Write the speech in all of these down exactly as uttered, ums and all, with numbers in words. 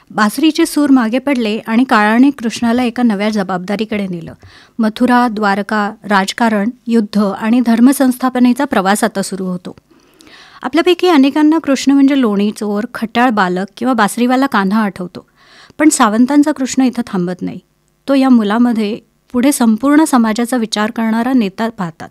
बासरीचे सूर मागे पडले आणि काळाने कृष्णाला एका नव्या जबाबदारीकडे नेलं. मथुरा, द्वारका, राजकारण, युद्ध आणि धर्मसंस्थापनेचा प्रवास आता सुरू होतो. आपल्यापैकी अनेकांना कृष्ण म्हणजे लोणी चोर, खट्याळ बालक किंवा बासरीवाला कान्हा आठवतो. पण सावंतांचा कृष्ण इथं थांबत नाही. तो या मुलामध्ये पुढे संपूर्ण समाजाचा विचार करणारा नेता पाहतात.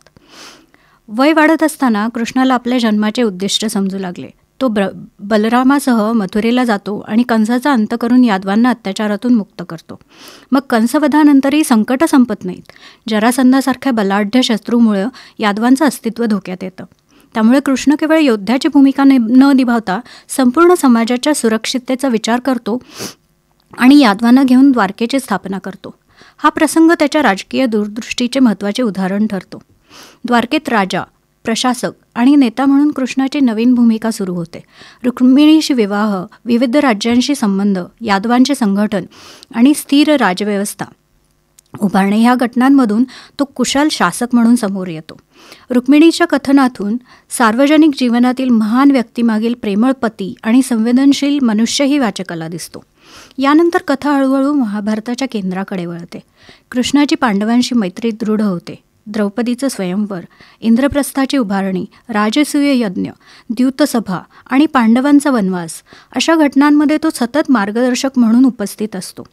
वय वाढत असताना कृष्णाला आपल्या जन्माचे उद्दिष्ट समजू लागले. तो ब्र बलरामासह मथुरेला जातो आणि कंसाचा अंत करून यादवांना अत्याचारातून मुक्त करतो. मग कंसवधानंतरही संकटं संपत नाहीत. जरासंधासारख्या बलाढ्य शत्रूमुळे यादवांचं अस्तित्व धोक्यात येतं. त्यामुळे कृष्ण केवळ योद्ध्याची भूमिका नि न निभावता संपूर्ण समाजाच्या सुरक्षिततेचा विचार करतो आणि यादवांना घेऊन द्वारकेची स्थापना करतो. हा प्रसंग त्याच्या राजकीय दूरदृष्टीचे महत्त्वाचे उदाहरण ठरतो. द्वारकेत राजा, प्रशासक आणि नेता म्हणून कृष्णाची नवीन भूमिका सुरू होते. रुक्मिणीशी विवाह, विविध राज्यांशी संबंध, यादवांचे संघटन आणि स्थिर राजव्यवस्था उभारणे ह्या घटनांमधून तो कुशल शासक म्हणून समोर येतो. रुक्मिणीच्या कथनातून सार्वजनिक जीवनातील महान व्यक्तीमागील प्रेमळ पती आणि संवेदनशील मनुष्यही वाचकाला दिसतो. यानंतर कथा हळूहळू महाभारताच्या केंद्राकडे वळते. कृष्णाची पांडवांशी मैत्री दृढ होते. द्रौपदीचं स्वयंवर, इंद्रप्रस्थाची उभारणी, राजसूय यज्ञ, द्यूतसभा आणि पांडवांचा वनवास अशा घटनांमध्ये तो सतत मार्गदर्शक म्हणून उपस्थित असतो.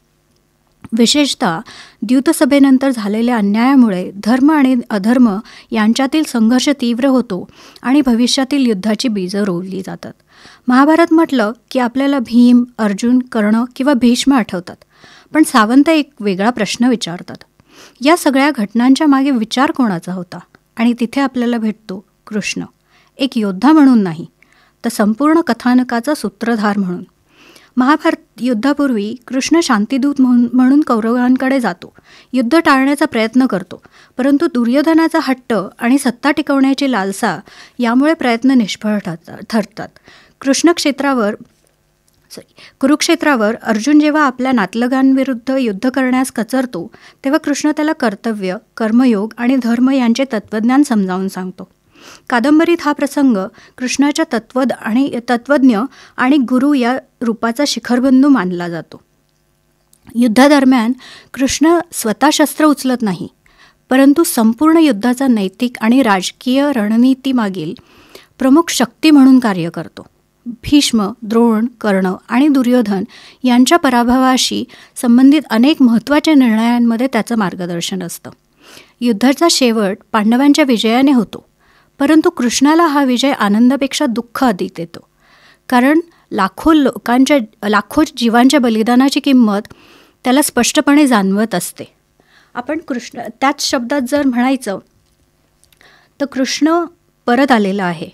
विशेषतः द्यूतसभेनंतर झालेल्या अन्यायामुळे धर्म आणि अधर्म यांच्यातील संघर्ष तीव्र होतो आणि भविष्यातील युद्धाची बीजं रोवली जातात. महाभारत म्हटलं की आपल्याला भीम, अर्जुन, कर्ण किंवा भीष्म आठवतात. पण सावंत एक वेगळा प्रश्न विचारतात. या सगळ्या घटनांच्या मागे विचार कोणाचा होता? आणि तिथे आपल्याला भेटतो कृष्ण, एक योद्धा म्हणून नाही, तर संपूर्ण कथानकाचा सूत्रधार म्हणून. महाभारत युद्धापूर्वी कृष्ण शांतिदूत म्हणून म्हणून कौरवांकडे जातो. युद्ध टाळण्याचा प्रयत्न करतो. परंतु दुर्योधनाचा हट्ट आणि सत्ता टिकवण्याची लालसा यामुळे प्रयत्न निष्फळ ठरतात. कृष्ण क्षेत्रावर सॉरी कुरुक्षेत्रावर अर्जुन जेव्हा आपल्या नातलगांविरुद्ध युद्ध करण्यास कचरतो तेव्हा कृष्ण त्याला कर्तव्य, कर्मयोग आणि धर्म यांचे तत्त्वज्ञान समजावून सांगतो. कादंबरीत हा प्रसंग कृष्णाच्या तत्वद आणि तत्त्वज्ञ आणि गुरु या रूपाचा शिखरबिंदू मानला जातो. युद्धादरम्यान कृष्ण स्वतः शस्त्र उचलत नाही, परंतु संपूर्ण युद्धाचा नैतिक आणि राजकीय रणनीतीमागील प्रमुख शक्ती म्हणून कार्य करतो. भीष्म, द्रोण, कर्ण आणि दुर्योधन यांच्या पराभवाशी संबंधित अनेक महत्त्वाच्या निर्णयांमध्ये त्याचं मार्गदर्शन असतं. युद्धाचा शेवट पांडवांच्या विजयाने होतो, परंतु कृष्णाला हा विजय आनंदापेक्षा दुःख अधिक देतो. कारण लाखो लोकांच्या लाखो जीवांच्या बलिदानाची किंमत त्याला स्पष्टपणे जाणवत असते. आपण कृष्ण त्याच शब्दात जर म्हणायचं तर कृष्ण परत आलेला आहे